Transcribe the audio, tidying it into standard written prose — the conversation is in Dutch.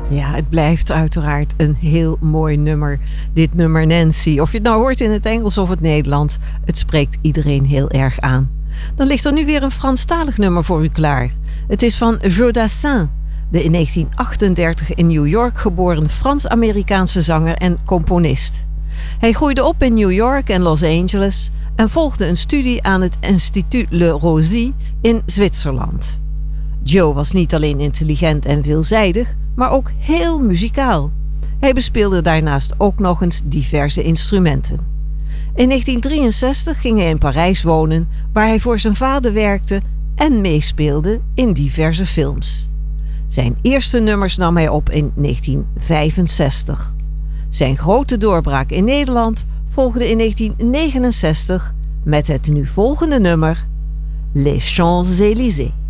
Ja, het blijft uiteraard een heel mooi nummer. Dit nummer Nancy, of je het nou hoort in het Engels of het Nederlands, het spreekt iedereen heel erg aan. Dan ligt er nu weer een Franstalig nummer voor u klaar. Het is van Jodassin, de in 1938 in New York geboren Frans-Amerikaanse zanger en componist. Hij groeide op in New York en Los Angeles en volgde een studie aan het Institut Le Rosey in Zwitserland. Joe was niet alleen intelligent en veelzijdig, maar ook heel muzikaal. Hij bespeelde daarnaast ook nog eens diverse instrumenten. In 1963 ging hij in Parijs wonen, waar hij voor zijn vader werkte en meespeelde in diverse films. Zijn eerste nummers nam hij op in 1965. Zijn grote doorbraak in Nederland volgde in 1969 met het nu volgende nummer Les Champs-Élysées.